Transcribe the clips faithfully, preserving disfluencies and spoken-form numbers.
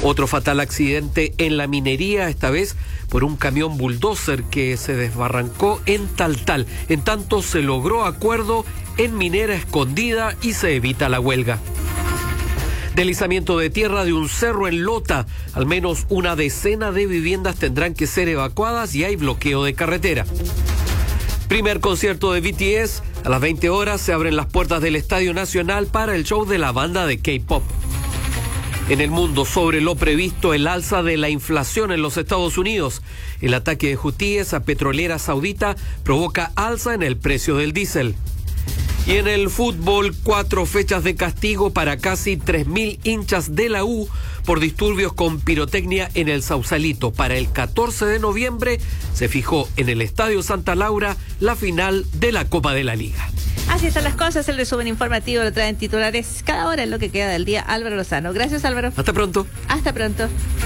Otro fatal accidente en la minería, esta vez por un camión bulldozer que se desbarrancó en Taltal. En tanto, se logró acuerdo en Minera Escondida y se evita la huelga. Deslizamiento de tierra de un cerro en Lota. Al menos una decena de viviendas tendrán que ser evacuadas y hay bloqueo de carretera. Primer concierto de B T S. A las veinte horas se abren las puertas del Estadio Nacional para el show de la banda de K-pop. En el mundo, sobre lo previsto, el alza de la inflación en los Estados Unidos. El ataque de Hutíes a petrolera saudita provoca alza en el precio del diésel. Y en el fútbol, cuatro fechas de castigo para casi tres mil hinchas de la U por disturbios con pirotecnia en el Sausalito. Para el catorce de noviembre se fijó en el Estadio Santa Laura la final de la Copa de la Liga. Así están las cosas, el resumen informativo lo traen titulares cada hora en lo que queda del día. Álvaro Lozano. Gracias, Álvaro. Hasta pronto. Hasta pronto.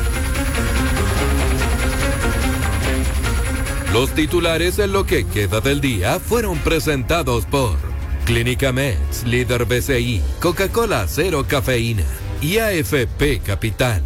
Los titulares en lo que queda del día fueron presentados por Clínica Meds, líder B C I, Coca-Cola cero cafeína y A F P Capital.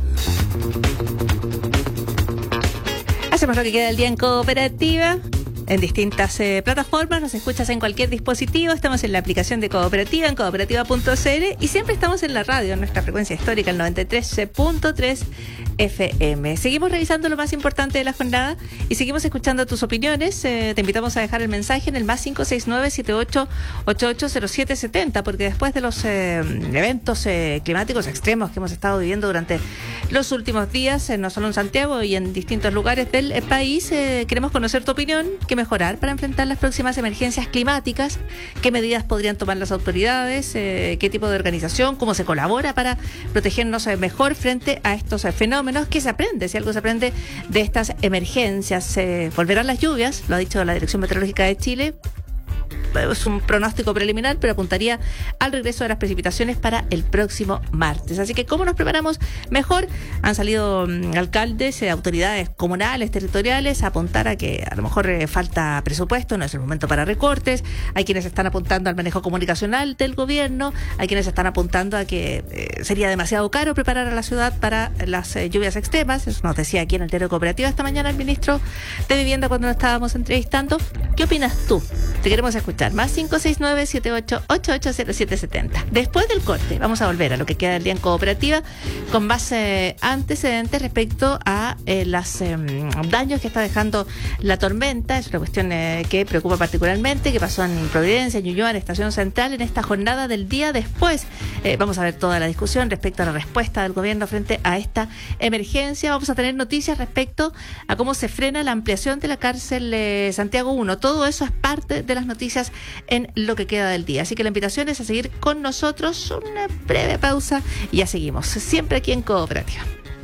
Hacemos lo que queda del día en Cooperativa. En distintas eh, plataformas, nos escuchas en cualquier dispositivo, estamos en la aplicación de Cooperativa, en cooperativa punto c l y siempre estamos en la radio, en nuestra frecuencia histórica, el noventa y tres punto tres F M. Seguimos revisando lo más importante de la jornada y seguimos escuchando tus opiniones. Eh, te invitamos a dejar el mensaje en el más cinco seis nueve siete ocho ocho ocho cero siete siete cero, porque después de los eh, eventos eh, climáticos extremos que hemos estado viviendo durante los últimos días, eh, no solo en Santiago y en distintos lugares del eh, país, eh, queremos conocer tu opinión, qué mejorar para enfrentar las próximas emergencias climáticas, qué medidas podrían tomar las autoridades, eh, qué tipo de organización, cómo se colabora para protegernos eh, mejor frente a estos eh, fenómenos. ¿Qué se aprende? Si algo se aprende de estas emergencias, eh, volverán las lluvias, lo ha dicho la Dirección Meteorológica de Chile. Es un pronóstico preliminar, pero apuntaría al regreso de las precipitaciones para el próximo martes. Así que, ¿cómo nos preparamos mejor? Han salido um, alcaldes, eh, autoridades comunales, territoriales, a apuntar a que a lo mejor eh, falta presupuesto, no es el momento para recortes. Hay quienes están apuntando al manejo comunicacional del gobierno, hay quienes están apuntando a que eh, sería demasiado caro preparar a la ciudad para las eh, lluvias extremas. Eso nos decía aquí en el diario Cooperativa esta mañana el ministro de Vivienda cuando nos estábamos entrevistando. ¿Qué opinas tú? Te queremos escuchar. Más cinco seis nueve siete ocho ocho ocho cero siete siete cero. Después del corte, vamos a volver a lo que queda del día en Cooperativa con más eh, antecedentes respecto a eh, los eh, daños que está dejando la tormenta. Es una cuestión eh, que preocupa particularmente, que pasó en Providencia, en Ñuñoa, en Estación Central, en esta jornada del día después. Eh, vamos a ver toda la discusión respecto a la respuesta del gobierno frente a esta emergencia. Vamos a tener noticias respecto a cómo se frena la ampliación de la cárcel eh, Santiago uno. Todo eso es parte de las noticias en lo que queda del día. Así que la invitación es a seguir con nosotros. Una breve pausa y ya seguimos. Siempre aquí en Cooperativa.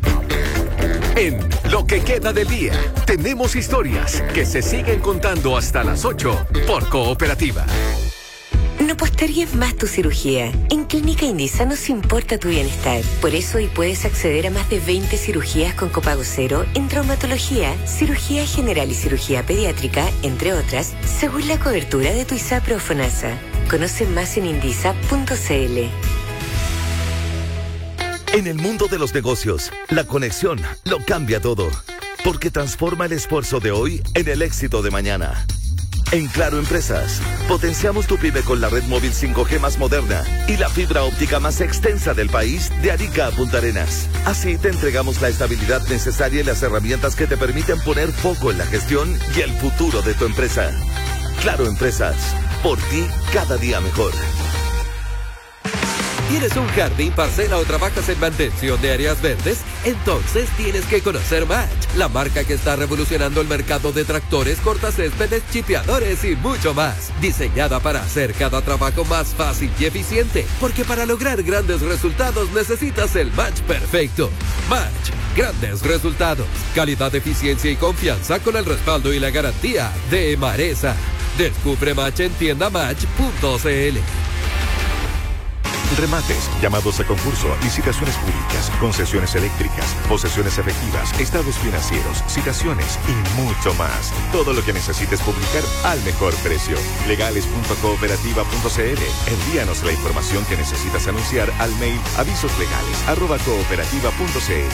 En lo que queda del día, tenemos historias que se siguen contando hasta las ocho por Cooperativa. No postergues más tu cirugía. En Clínica Indisa nos importa tu bienestar. Por eso hoy puedes acceder a más de veinte cirugías con copago cero en traumatología, cirugía general y cirugía pediátrica, entre otras, según la cobertura de tu ISAPRE o FONASA. Conoce más en indisa punto c l. En el mundo de los negocios, la conexión lo cambia todo, porque transforma el esfuerzo de hoy en el éxito de mañana. En Claro Empresas, potenciamos tu pyme con la red móvil cinco G más moderna y la fibra óptica más extensa del país de Arica a Punta Arenas. Así te entregamos la estabilidad necesaria y las herramientas que te permiten poner foco en la gestión y el futuro de tu empresa. Claro Empresas, por ti cada día mejor. ¿Tienes un jardín, parcela o trabajas en mantención de áreas verdes? Entonces tienes que conocer Match, la marca que está revolucionando el mercado de tractores, cortacéspedes, chipeadores y mucho más. Diseñada para hacer cada trabajo más fácil y eficiente, porque para lograr grandes resultados necesitas el match perfecto. Match, grandes resultados, calidad, eficiencia y confianza con el respaldo y la garantía de Emaresa. Descubre Match en tienda match punto c l. Remates, llamados a concurso, licitaciones públicas, concesiones eléctricas, posesiones efectivas, estados financieros, citaciones y mucho más. Todo lo que necesites publicar al mejor precio. legales punto cooperativa punto c l. Envíanos la información que necesitas anunciar al mail avisoslegales arroba cooperativa punto c l.